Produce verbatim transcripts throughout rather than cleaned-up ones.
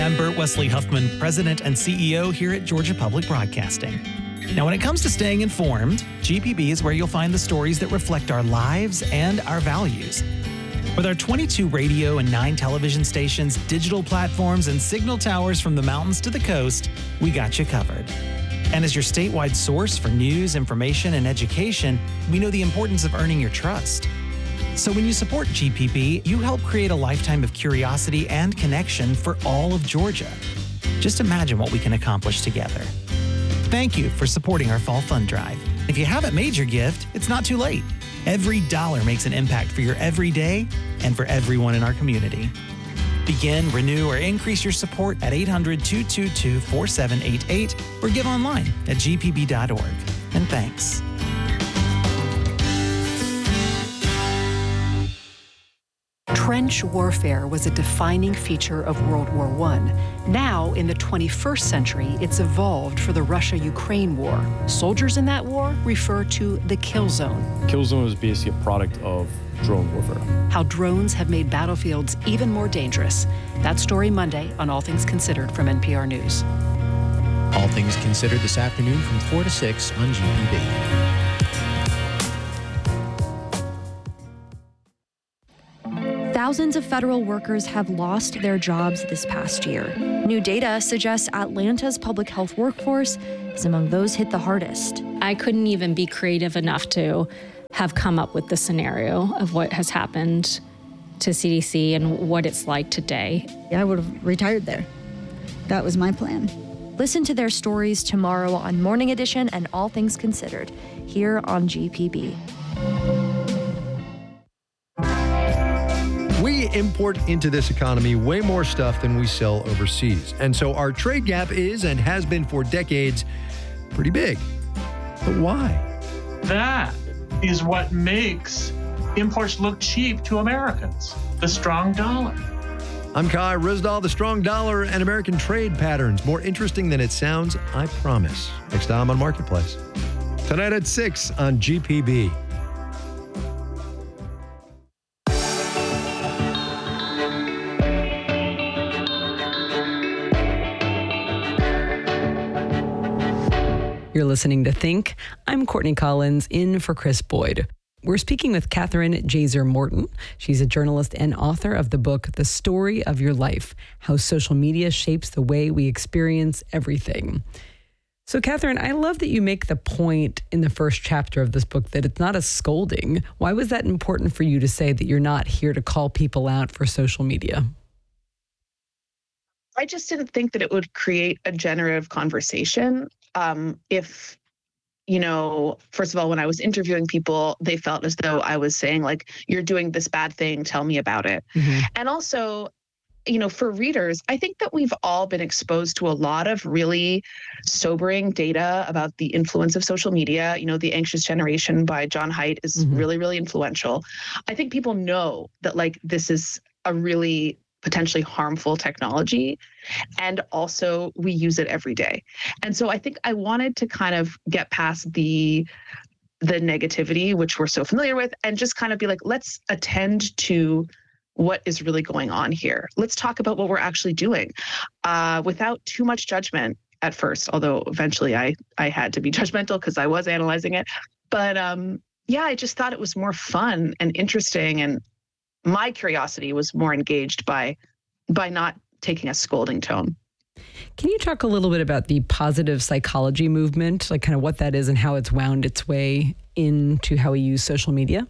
I'm Bert Wesley Huffman, President and C E O here at Georgia Public Broadcasting. Now, when it comes to staying informed, G P B is where you'll find the stories that reflect our lives and our values. With our twenty-two radio and nine television stations, digital platforms, and signal towers from the mountains to the coast, we got you covered. And as your statewide source for news, information, and education, we know the importance of earning your trust. So when you support G P B, you help create a lifetime of curiosity and connection for all of Georgia. Just imagine what we can accomplish together. Thank you for supporting our Fall Fund Drive. If you haven't made your gift, it's not too late. Every dollar makes an impact for your everyday and for everyone in our community. Begin, renew, or increase your support at eight hundred, two two two, four seven eight eight or give online at g p b dot org. And thanks. Trench warfare was a defining feature of World War One. Now, in the twenty-first century, it's evolved for the Russia-Ukraine war. Soldiers in that war refer to the kill zone. Kill zone is basically a product of drone warfare. How drones have made battlefields even more dangerous. That story Monday on All Things Considered from N P R News. All Things Considered this afternoon from four to six on G P B. Thousands of federal workers have lost their jobs this past year. New data suggests Atlanta's public health workforce is among those hit the hardest. I couldn't even be creative enough to have come up with the scenario of what has happened to C D C and what it's like today. I would have retired there. That was my plan. Listen to their stories tomorrow on Morning Edition and All Things Considered here on G P B. We import into this economy way more stuff than we sell overseas. And so our trade gap is and has been for decades pretty big. But why? That is what makes imports look cheap to Americans, the strong dollar. I'm Kai Risdahl. The strong dollar and American trade patterns. More interesting than it sounds, I promise. Next time on Marketplace. Tonight at six on G P B. You're listening to Think. I'm Courtney Collins, in for Chris Boyd. We're speaking with Catherine Jazer Morton. She's a journalist and author of the book, The Story of Your Life, How Social Media Shapes the Way We Experience Everything. So, Catherine, I love that you make the point in the first chapter of this book that it's not a scolding. Why was that important for you to say that you're not here to call people out for social media? I just didn't think that it would create a generative conversation. Um, if, you know, first of all, when I was interviewing people, they felt as though I was saying, like, you're doing this bad thing, tell me about it. Mm-hmm. And also, you know, for readers, I think that we've all been exposed to a lot of really sobering data about the influence of social media. You know, The Anxious Generation by John Haidt is mm-hmm. really, really influential. I think people know that, like, this is a really potentially harmful technology. And also we use it every day. And so I think I wanted to kind of get past the the negativity, which we're so familiar with, and just kind of be like, let's attend to what is really going on here. Let's talk about what we're actually doing uh, without too much judgment at first, although eventually I, I had to be judgmental because I was analyzing it. But um, yeah, I just thought it was more fun and interesting, and my curiosity was more engaged by by not taking a scolding tone. Can you talk a little bit about the positive psychology movement, like kind of what that is and how it's wound its way into how we use social media?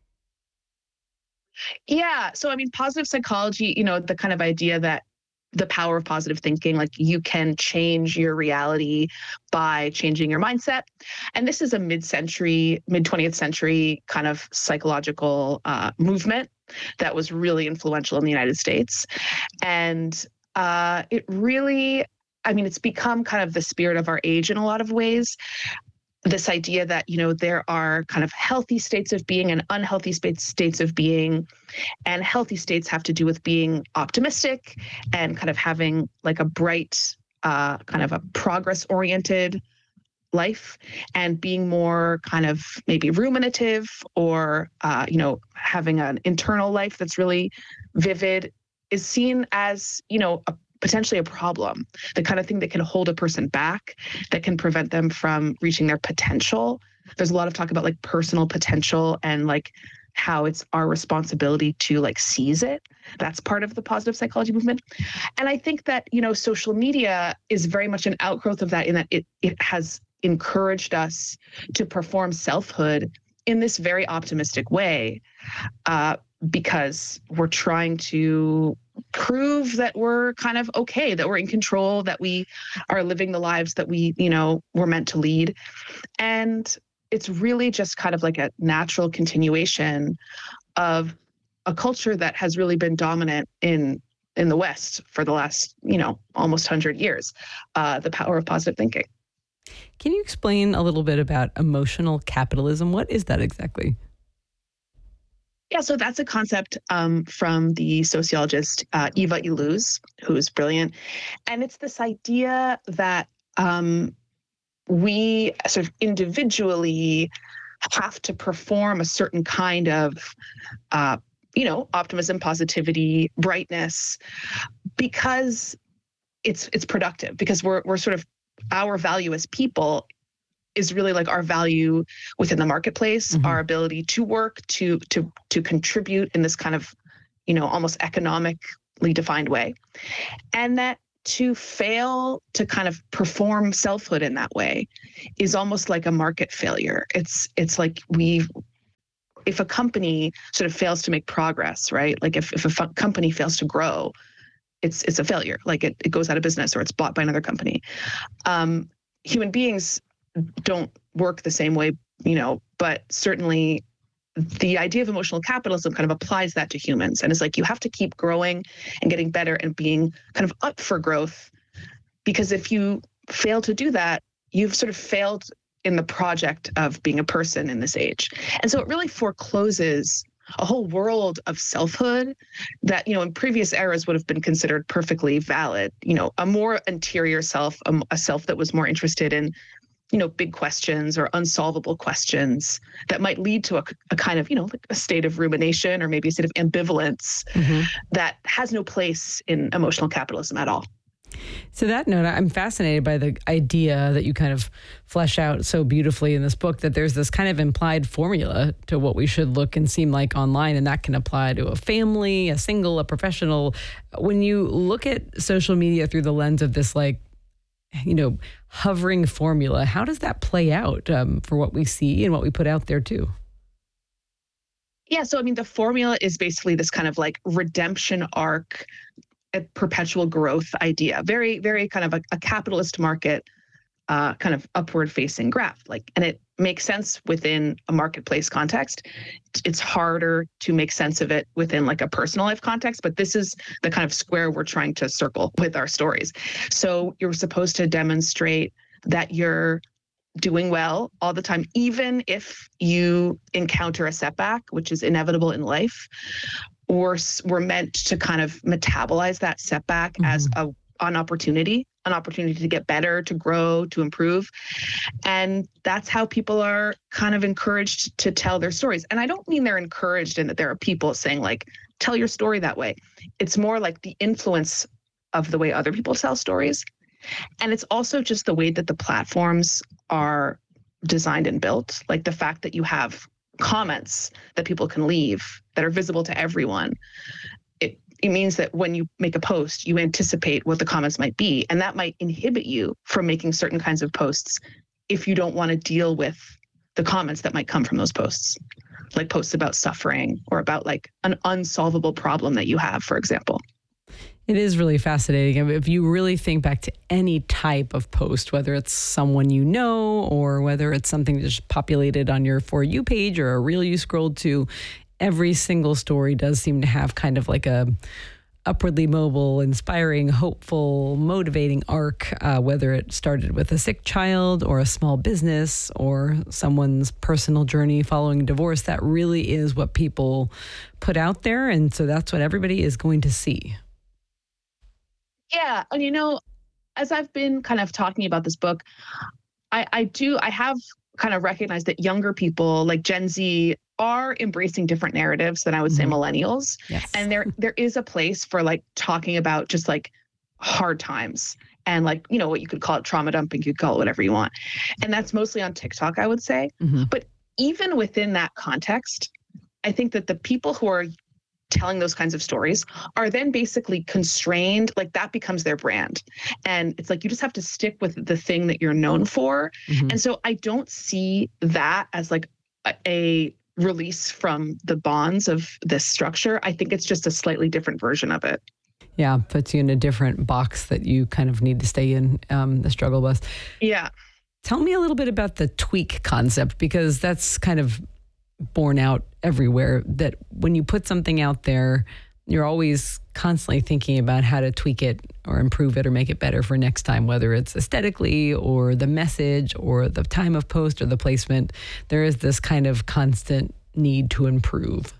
Yeah. So, I mean, positive psychology, you know, the kind of idea that the power of positive thinking, like you can change your reality by changing your mindset. And this is a mid-century, mid-twentieth century kind of psychological uh, movement that was really influential in the United States. And uh, it really, I mean, it's become kind of the spirit of our age in a lot of ways. This idea that, you know, there are kind of healthy states of being and unhealthy states of being, and healthy states have to do with being optimistic and kind of having like a bright, uh, kind of a progress-oriented life, and being more kind of maybe ruminative or, uh, you know, having an internal life that's really vivid is seen as, you know, a potentially a problem, the kind of thing that can hold a person back, that can prevent them from reaching their potential. There's a lot of talk about like personal potential and like how it's our responsibility to like seize it. That's part of the positive psychology movement. And I think that, you know, social media is very much an outgrowth of that, in that it it has encouraged us to perform selfhood in this very optimistic way, uh, because we're trying to prove that we're kind of okay, that we're in control, that we are living the lives that we, you know, were meant to lead. And it's really just kind of like a natural continuation of a culture that has really been dominant in in the West for the last, you know, almost one hundred years, uh, the power of positive thinking. Can you explain a little bit about emotional capitalism? What is that exactly? Yeah, so that's a concept um, from the sociologist uh, Eva Illouz, who is brilliant. And it's this idea that um, we sort of individually have to perform a certain kind of, uh, you know, optimism, positivity, brightness, because it's it's productive, because we're we're sort of, our value as people is really like our value within the marketplace, mm-hmm. our ability to work, to to to contribute in this kind of, you know, almost economically defined way. And that to fail to kind of perform selfhood in that way is almost like a market failure. It's it's like we, if a company sort of fails to make progress, right? Like if, if a f- company fails to grow, it's it's a failure. Like it, it goes out of business or it's bought by another company. Um, human beings don't work the same way, you know, but certainly the idea of emotional capitalism kind of applies that to humans. And it's like, you have to keep growing and getting better and being kind of up for growth, because if you fail to do that, you've sort of failed in the project of being a person in this age. And so it really forecloses a whole world of selfhood that, you know, in previous eras would have been considered perfectly valid, you know, a more interior self, a, a self that was more interested in, you know, big questions or unsolvable questions that might lead to a, a kind of, you know, like a state of rumination or maybe a state of ambivalence mm-hmm. that has no place in emotional capitalism at all. To that note, I'm fascinated by the idea that you kind of flesh out so beautifully in this book, that there's this kind of implied formula to what we should look and seem like online, and that can apply to a family, a single, a professional. When you look at social media through the lens of this, like, you know, hovering formula, how does that play out um, for what we see and what we put out there too? Yeah, so I mean, the formula is basically this kind of like redemption arc, a perpetual growth idea, very, very kind of a, a capitalist market, uh, kind of upward facing graph. Like, and it makes sense within a marketplace context. It's harder to make sense of it within like a personal life context, but this is the kind of square we're trying to circle with our stories. So you're supposed to demonstrate that you're doing well all the time, even if you encounter a setback, which is inevitable in life. Or we're meant to kind of metabolize that setback mm-hmm. as a, an opportunity, an opportunity to get better, to grow, to improve. And that's how people are kind of encouraged to tell their stories. And I don't mean they're encouraged in that there are people saying like, tell your story that way. It's more like the influence of the way other people tell stories. And it's also just the way that the platforms are designed and built, like the fact that you have comments that people can leave that are visible to everyone. It, it means that when you make a post, you anticipate what the comments might be, and that might inhibit you from making certain kinds of posts if you don't want to deal with the comments that might come from those posts, like posts about suffering or about like an unsolvable problem that you have, for example. It is really fascinating. If you really think back to any type of post, whether it's someone you know or whether it's something that just populated on your For You page or a reel you scrolled to, every single story does seem to have kind of like a upwardly mobile, inspiring, hopeful, motivating arc, uh, whether it started with a sick child or a small business or someone's personal journey following divorce. That really is what people put out there. And so that's what everybody is going to see. Yeah. And, you know, as I've been kind of talking about this book, I, I do, I have kind of recognized that younger people like Gen Z are embracing different narratives than I would say mm-hmm. millennials. Yes. And there, there is a place for like talking about just like hard times and like, you know, what you could call it trauma dumping, you could call it whatever you want. And that's mostly on TikTok, I would say. Mm-hmm. But even within that context, I think that the people who are telling those kinds of stories are then basically constrained, like that becomes their brand. And it's like, you just have to stick with the thing that you're known for. Mm-hmm. And so I don't see that as like a, a release from the bonds of this structure. I think it's just a slightly different version of it. Yeah, puts you in a different box that you kind of need to stay in, um, the struggle bus. Yeah. Tell me a little bit about the tweak concept, because that's kind of borne out everywhere, that when you put something out there, you're always constantly thinking about how to tweak it or improve it or make it better for next time, whether it's aesthetically or the message or the time of post or the placement. There is this kind of constant need to improve.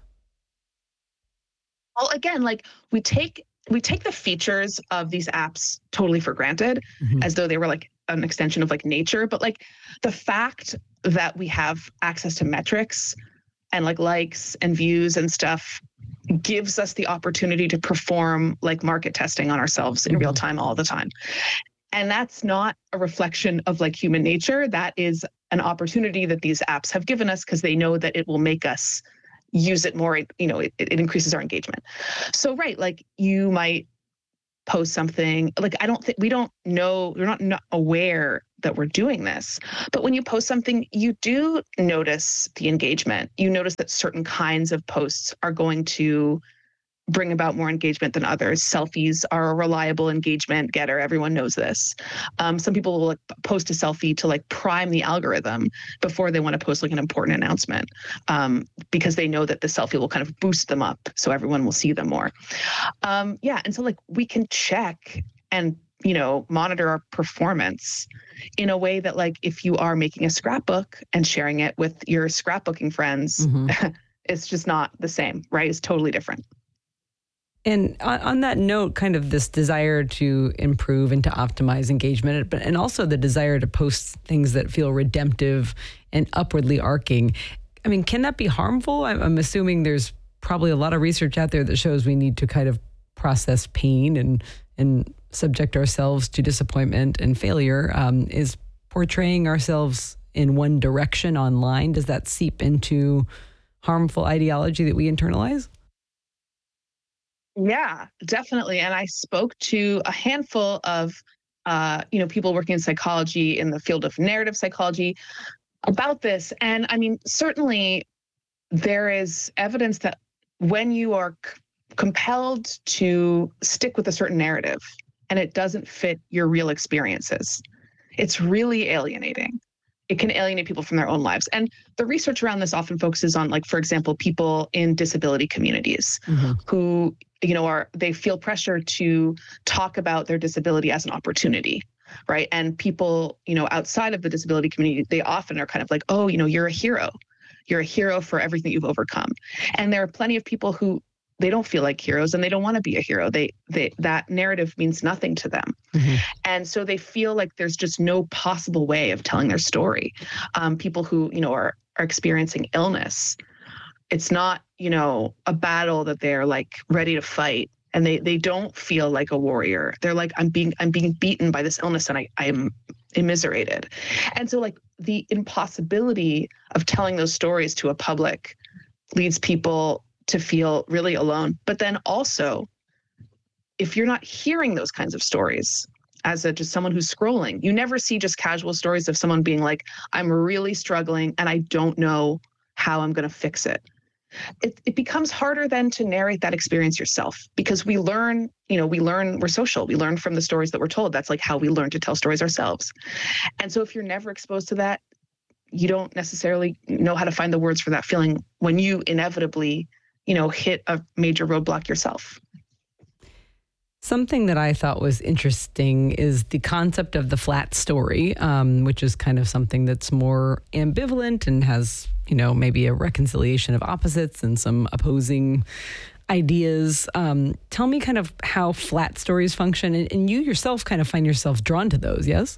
Well, again, like we take we take the features of these apps totally for granted, mm-hmm. as though they were like an extension of like nature. But like the fact that we have access to metrics and like likes and views and stuff gives us the opportunity to perform like market testing on ourselves in mm-hmm. real time all the time. And that's not a reflection of like human nature. That is an opportunity that these apps have given us because they know that it will make us use it more. You know, it, it increases our engagement. So, right, like you might post something, like I don't think, we don't know, we're not, not aware that we're doing this. But when you post something, you do notice the engagement. You notice that certain kinds of posts are going to bring about more engagement than others. Selfies are a reliable engagement getter. Everyone knows this. Um, some people will like post a selfie to like prime the algorithm before they want to post like an important announcement, um, because they know that the selfie will kind of boost them up so everyone will see them more. Um, yeah, and so like we can check and, you know, monitor our performance in a way that like if you are making a scrapbook and sharing it with your scrapbooking friends, mm-hmm. it's just not the same, right? It's totally different. And on that note, kind of this desire to improve and to optimize engagement, but and also the desire to post things that feel redemptive and upwardly arcing. I mean, can that be harmful? I'm, I'm assuming there's probably a lot of research out there that shows we need to kind of process pain and and subject ourselves to disappointment and failure. Um, is portraying ourselves in one direction online, does that seep into harmful ideology that we internalize? Yeah, definitely. And I spoke to a handful of, uh, you know, people working in psychology in the field of narrative psychology about this. And I mean, certainly there is evidence that when you are c- compelled to stick with a certain narrative and it doesn't fit your real experiences, it's really alienating. It can alienate people from their own lives. And the research around this often focuses on, like, for example, people in disability communities mm-hmm. who, you know, are, they feel pressure to talk about their disability as an opportunity, right? And people, you know, outside of the disability community, they often are kind of like, oh, you know, you're a hero. You're a hero for everything you've overcome. And there are plenty of people who they don't feel like heroes and they don't want to be a hero. They, they, that narrative means nothing to them. Mm-hmm. And so they feel like there's just no possible way of telling their story. Um, people who, you know, are, are experiencing illness, it's not, you know, a battle that they're like ready to fight. And they, they don't feel like a warrior. They're like, I'm being, I'm being beaten by this illness and I, I'm immiserated. And so like the impossibility of telling those stories to a public leads people to feel really alone. But then also, if you're not hearing those kinds of stories as a, just someone who's scrolling, you never see just casual stories of someone being like, I'm really struggling and I don't know how I'm going to fix it. It, it becomes harder then to narrate that experience yourself, because we learn, you know, we learn, we're social. We learn from the stories that we're told. That's like how we learn to tell stories ourselves. And so if you're never exposed to that, you don't necessarily know how to find the words for that feeling when you inevitably, you know, hit a major roadblock yourself. Something that I thought was interesting is the concept of the flat story, um, which is kind of something that's more ambivalent and has, you know, maybe a reconciliation of opposites and some opposing ideas. Um, tell me kind of how flat stories function, and, and you yourself kind of find yourself drawn to those, yes?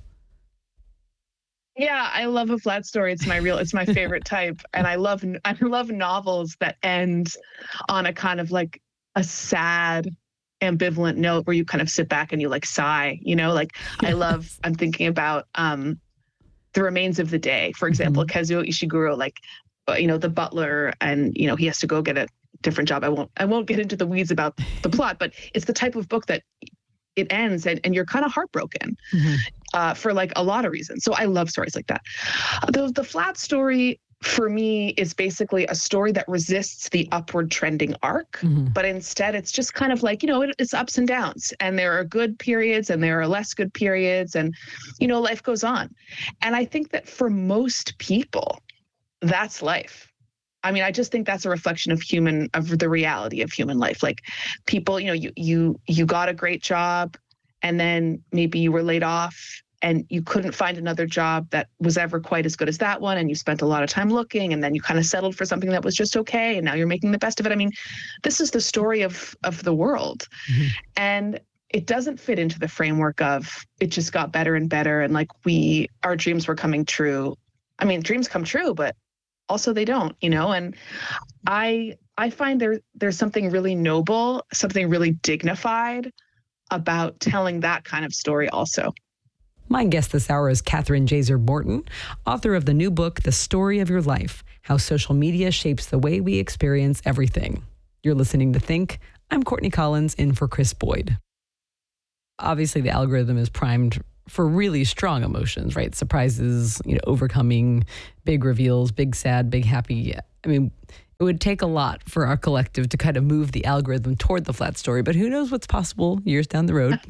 Yeah, I love a flat story. It's my real, it's my favorite type. And I love, I love novels that end on a kind of like a sad ambivalent note where you kind of sit back and you like sigh, you know, like yes. I love, I'm thinking about um, The Remains of the Day, for example, mm-hmm. Kazuo Ishiguro, like, you know, the butler, and, you know, he has to go get a different job. I won't, I won't get into the weeds about the plot, but it's the type of book that it ends and, and you're kind of heartbroken mm-hmm. uh, for like a lot of reasons. So I love stories like that. The, the Flat story for me is basically a story that resists the upward trending arc, mm-hmm. but instead it's just kind of like, you know, it, it's ups and downs, and there are good periods and there are less good periods, and, you know, life goes on. And I think that for most people, that's life. I mean, I just think that's a reflection of human, of the reality of human life. Like people, you know, you, you, you got a great job and then maybe you were laid off and you couldn't find another job that was ever quite as good as that one. And you spent a lot of time looking, and then you kind of settled for something that was just okay. And now you're making the best of it. I mean, this is the story of, of the world. Mm-hmm. And it doesn't fit into the framework of it just got better and better. And like we, our dreams were coming true. I mean, dreams come true, but also they don't, you know? And I, I find there, there's something really noble, something really dignified about telling that kind of story also. My guest this hour is Catherine Jazer Morton, author of the new book, The Story of Your Life, How Social Media Shapes the Way We Experience Everything. You're listening to Think. I'm Courtney Collins, in for Chris Boyd. Obviously, the algorithm is primed for really strong emotions, right? Surprises, you know, overcoming, big reveals, big sad, big happy. I mean, it would take a lot for our collective to kind of move the algorithm toward the flat story, but who knows what's possible years down the road.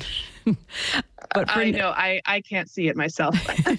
But I know, I, I can't see it myself.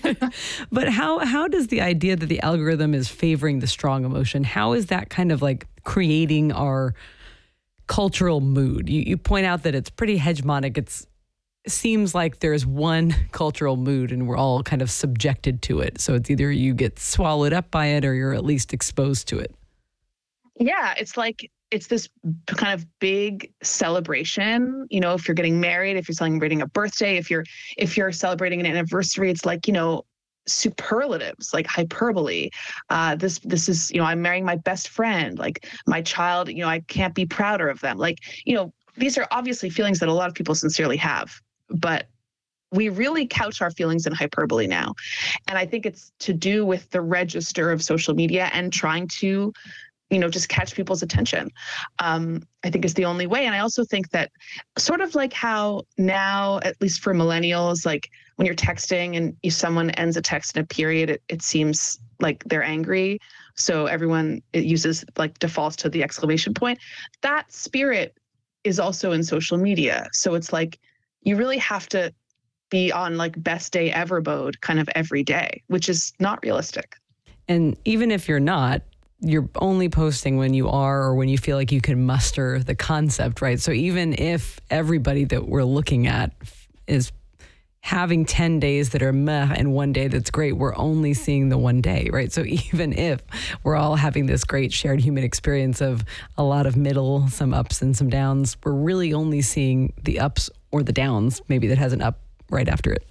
But how how does the idea that the algorithm is favoring the strong emotion, how is that kind of like creating our cultural mood? You, you point out that it's pretty hegemonic. It's It seems like there's one cultural mood and we're all kind of subjected to it. So it's either you get swallowed up by it or you're at least exposed to it. Yeah, it's like, it's this kind of big celebration. You know, if you're getting married, if you're celebrating a birthday, if you're, if you're celebrating an anniversary, it's like, you know, superlatives, like hyperbole. Uh, this, this is, you know, I'm marrying my best friend, like my child, you know, I can't be prouder of them. Like, you know, these are obviously feelings that a lot of people sincerely have, but we really couch our feelings in hyperbole now. And I think it's to do with the register of social media and trying to, you know, just catch people's attention. Um, I think it's the only way. And I also think that sort of like how now, at least for millennials, like when you're texting and if someone ends a text in a period, it, it seems like they're angry. So everyone, it uses like defaults to the exclamation point. That spirit is also in social media. So it's like, you really have to be on like best day ever mode kind of every day, which is not realistic. And even if you're not, you're only posting when you are or when you feel like you can muster the concept, right? So even if everybody that we're looking at is having ten days that are meh and one day that's great, we're only seeing the one day, right? So even if we're all having this great shared human experience of a lot of middle, some ups and some downs, we're really only seeing the ups or the downs, maybe that has an up right after it.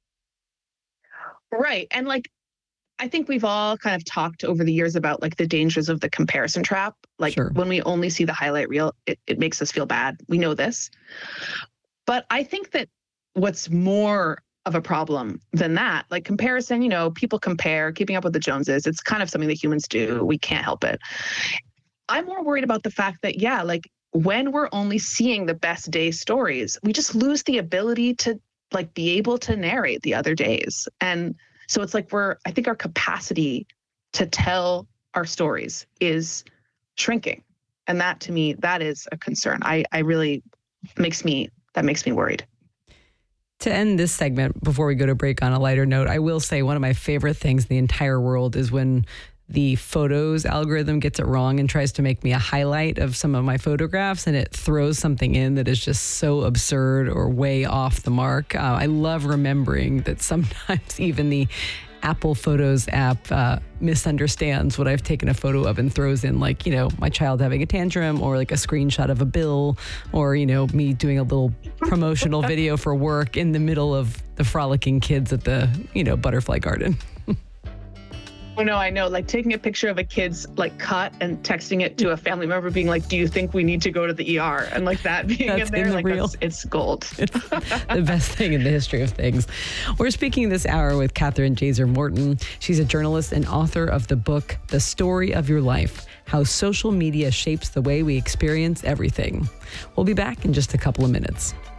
Right. And like, I think we've all kind of talked over the years about like the dangers of the comparison trap. Like sure. When we only see the highlight reel, it, it makes us feel bad. We know this. But I think that what's more of a problem than that, like comparison, you know, people compare, keeping up with the Joneses. It's kind of something that humans do. We can't help it. I'm more worried about the fact that, yeah, like when we're only seeing the best day stories, we just lose the ability to like be able to narrate the other days. And so it's like we're, I think our capacity to tell our stories is shrinking. And that to me, that is a concern. I, I really makes me, that makes me worried. To end this segment, before we go to break on a lighter note, I will say one of my favorite things in the entire world is when the photos algorithm gets it wrong and tries to make me a highlight of some of my photographs, and it throws something in that is just so absurd or way off the mark. Uh, I love remembering that sometimes even the Apple Photos app uh, misunderstands what I've taken a photo of and throws in, like, you know, my child having a tantrum or like a screenshot of a bill or, you know, me doing a little promotional video for work in the middle of the frolicking kids at the, you know, butterfly garden. Oh, no, I know. Like taking a picture of a kid's like cut and texting it to a family member being like, do you think we need to go to the E R? And like that being That's in there, in the like real. that's, it's gold. It's the best thing in the history of things. We're speaking this hour with Catherine Jazer Morton. She's a journalist and author of the book, The Story of Your Life, How Social Media Shapes the Way We Experience Everything. We'll be back in just a couple of minutes.